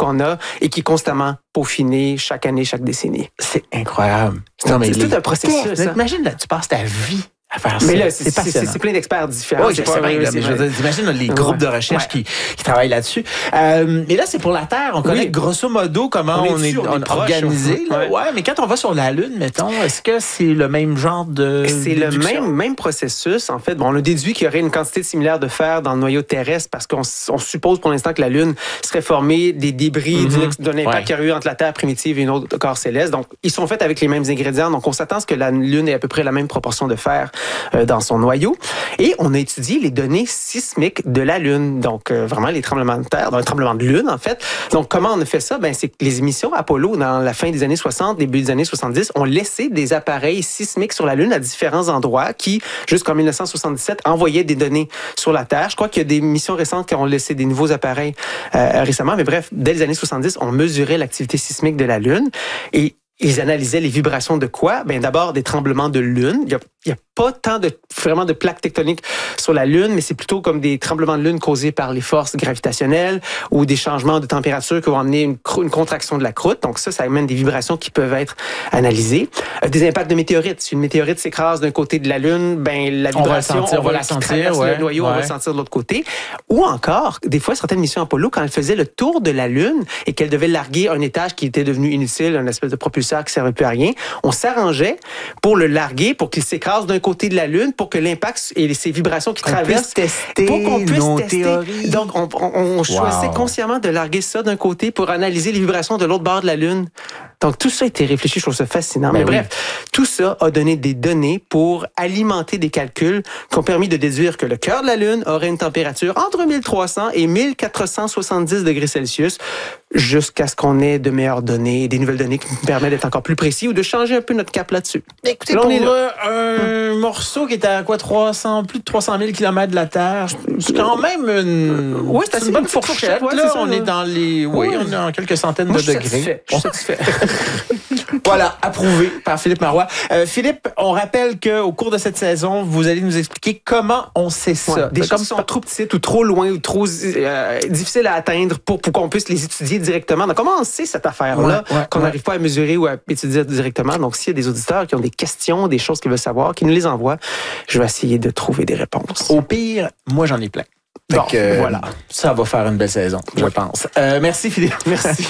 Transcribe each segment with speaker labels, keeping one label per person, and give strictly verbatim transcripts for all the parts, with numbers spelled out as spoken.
Speaker 1: qu'on a et qui est constamment peaufiné chaque année, chaque décennie.
Speaker 2: C'est incroyable.
Speaker 1: Non, mais c'est tout un processus.
Speaker 2: Hein? Imagine, là, tu passes ta vie à faire ça.
Speaker 1: Mais là, c'est, c'est, c'est, c'est plein d'experts différents.
Speaker 2: Oui, c'est pas vrai. Mais je veux dire, t'imagines les groupes de recherche ouais. qui, qui travaillent là-dessus. Euh, mais là, c'est pour la Terre. On connaît oui. grosso modo comment on est, on est, on est organisé. Là. Ouais. ouais, mais quand on va sur la Lune, mettons, est-ce que c'est le même genre de
Speaker 1: C'est le même, même processus. En fait, bon, on a déduit qu'il y aurait une quantité similaire de fer dans le noyau terrestre parce qu'on on suppose pour l'instant que la Lune serait formée des débris mm-hmm. d'un impact ouais. qu'il y aurait eu entre la Terre primitive et une autre corps céleste. Donc, ils sont faits avec les mêmes ingrédients. Donc, on s'attend à ce que la Lune ait à peu près la même proportion de fer euh, dans son noyau. Et on a étudié les données sismiques de la Lune. Donc, euh, vraiment, les tremblements de terre, un tremblement de Lune, en fait. Donc, comment on a fait ça? Ben, c'est que les émissions Apollo, dans la fin des années soixante, début des années soixante-dix, ont laissé des appareils sismiques sur la Lune à différents endroits qui, jusqu'en dix-neuf cent soixante-dix-sept, envoyaient des données sur la Terre. Je crois qu'il y a des missions récentes qui ont laissé des nouveaux appareils euh, récemment. Mais bref, dès les années soixante-dix, on mesurait l'activité sismique de la Lune. Et ils analysaient les vibrations de quoi? Ben d'abord des tremblements de Lune. Il y a, il y a pas tant de vraiment de plaques tectoniques sur la Lune, mais c'est plutôt comme des tremblements de Lune causés par les forces gravitationnelles ou des changements de température qui vont amener une, une contraction de la croûte. Donc ça, ça amène des vibrations qui peuvent être analysées. Euh, des impacts de météorites. Si une météorite s'écrase d'un côté de la Lune, ben la vibration,
Speaker 2: on va, sentir,
Speaker 1: on va,
Speaker 2: on va la sentir,
Speaker 1: ouais,
Speaker 2: ouais,
Speaker 1: le noyau,
Speaker 2: ouais.
Speaker 1: on va le sentir de l'autre côté. Ou encore, des fois, certaines missions Apollo, quand elles faisaient le tour de la Lune et qu'elles devaient larguer un étage qui était devenu inutile, une espèce de propulseur qui servait plus à rien, on s'arrangeait pour le larguer, pour qu'il s'écrase d'un côté de la Lune, pour que l'impact et ces vibrations qui
Speaker 2: qu'on
Speaker 1: traversent,
Speaker 2: tester
Speaker 1: pour qu'on puisse
Speaker 2: nos
Speaker 1: tester.
Speaker 2: Théories.
Speaker 1: Donc, on, on, on choisissait
Speaker 2: wow.
Speaker 1: consciemment de larguer ça d'un côté pour analyser les vibrations de l'autre bord de la Lune. Donc, tout ça a été réfléchi, je trouve ça fascinant. Ben Mais oui. bref, tout ça a donné des données pour alimenter des calculs qui ont permis de déduire que le cœur de la Lune aurait une température entre mille trois cents et mille quatre cent soixante-dix degrés Celsius, jusqu'à ce qu'on ait de meilleures données, des nouvelles données qui nous permettent d'être encore plus précis ou de changer un peu notre cap là-dessus.
Speaker 2: Écoutez, là, on pour est là. un hum. morceau qui est à quoi, trois cents, plus de trois cent mille kilomètres de la Terre, c'est quand même une,
Speaker 1: oui, c'est
Speaker 2: c'est une bonne fourchette. fourchette ouais, là, ça, on là. est dans les, oui, oui, on est en quelques centaines Moi, de
Speaker 1: je
Speaker 2: degrés.
Speaker 1: Je suis satisfait.
Speaker 2: Voilà, approuvé par Philippe Marois. Euh, Philippe, on rappelle qu'au cours de cette saison, vous allez nous expliquer comment on sait ça.
Speaker 1: Ouais, des choses qui sont trop petites ou trop loin ou trop euh, difficiles à atteindre pour, pour qu'on puisse les étudier directement. Donc, comment on sait cette affaire-là ouais, ouais, qu'on n'arrive ouais. pas à mesurer ou à étudier directement? Donc, s'il y a des auditeurs qui ont des questions, des choses qu'ils veulent savoir, qui nous les envoient, je vais essayer de trouver des réponses.
Speaker 2: Au pire, moi, j'en ai plein. Donc, bon, euh, voilà. Ça va faire une belle saison, je pense. Euh, merci, Philippe.
Speaker 1: Merci.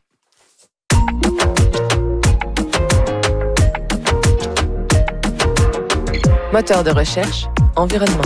Speaker 3: Moteur de recherche, environnement.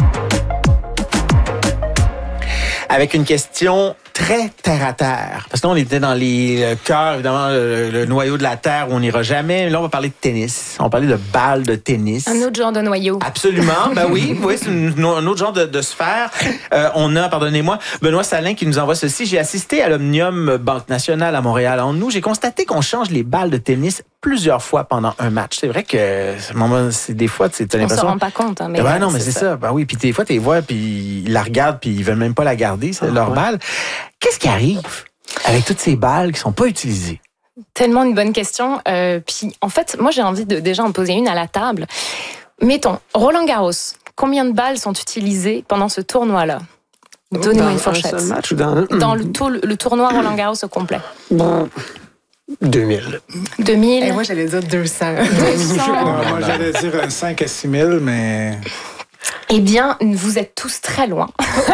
Speaker 2: Avec une question très terre à terre. Parce que là, on était dans les le cœur, évidemment, le, le noyau de la Terre où on n'ira jamais. Là, on va parler de tennis. On va parler de balles de tennis.
Speaker 4: Un autre genre de noyau.
Speaker 2: Absolument. Ben oui, oui, c'est une, un autre genre de, de sphère. Euh, on a, pardonnez-moi, Benoît Salin qui nous envoie ceci. J'ai assisté à l'Omnium Banque Nationale à Montréal. En nous, j'ai constaté qu'on change les balles de tennis plusieurs fois pendant un match. C'est vrai que c'est des fois, tu as l'impression...
Speaker 4: On s'en rend pas compte. Hein, mais
Speaker 2: ben non, mais c'est ça. ça. Ben oui, puis des fois, tu les vois, puis ils la regardent, puis ils veulent même pas la garder, c'est ah, leur ouais. balle. Qu'est-ce qui arrive avec toutes ces balles qui sont pas utilisées?
Speaker 4: Tellement une bonne question. Euh, puis en fait, moi, j'ai envie de déjà en poser une à la table. Mettons, Roland Garros. Combien de balles sont utilisées pendant ce tournoi-là? Donnez-moi une fourchette.
Speaker 1: Dans un seul match ou dans...
Speaker 4: Dans le, tour, le tournoi Roland Garros au complet.
Speaker 1: Bon. deux mille.
Speaker 4: deux mille.
Speaker 5: Et moi, j'allais dire deux cents.
Speaker 4: deux cents.
Speaker 6: Moi, j'allais dire cinq à six mille, mais...
Speaker 4: Eh bien, vous êtes tous très loin.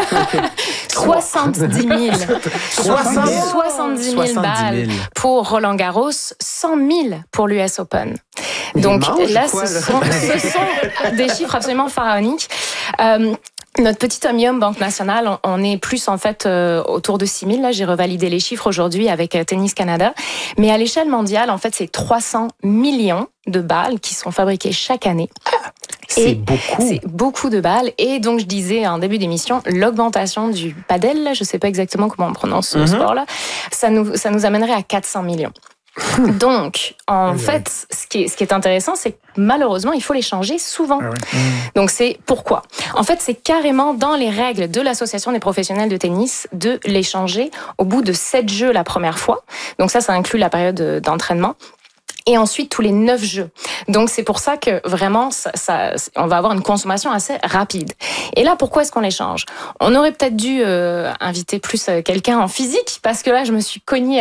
Speaker 4: soixante-dix mille. soixante-dix mille balles pour Roland Garros, cent mille pour l'U S Open. Donc là,
Speaker 1: quoi,
Speaker 4: ce,
Speaker 1: là?
Speaker 4: sont, ce sont des chiffres absolument pharaoniques. Euh, Notre petit Omnium Banque Nationale, on est plus en fait euh, autour de six mille. Là, j'ai revalidé les chiffres aujourd'hui avec euh, Tennis Canada. Mais à l'échelle mondiale, en fait, c'est trois cents millions de balles qui sont fabriquées chaque année.
Speaker 2: C'est beaucoup.
Speaker 4: C'est beaucoup de balles. Et donc, je disais en début d'émission, l'augmentation du padel, là, je ne sais pas exactement comment on prononce ce mm-hmm. sport-là, ça nous, ça nous amènerait à quatre cents millions. Donc, en oui, fait, oui. Ce, qui est, ce qui est intéressant, c'est que malheureusement, il faut les changer souvent. Ah oui. mmh. Donc, c'est pourquoi? En fait, c'est carrément dans les règles de l'Association des professionnels de tennis de les changer au bout de sept jeux la première fois. Donc ça, ça inclut la période d'entraînement. Et ensuite, tous les neuf jeux. Donc, c'est pour ça que vraiment, ça, ça, on va avoir une consommation assez rapide. Et là, pourquoi est-ce qu'on les change? On aurait peut-être dû euh, inviter plus quelqu'un en physique, parce que là, je me suis cognée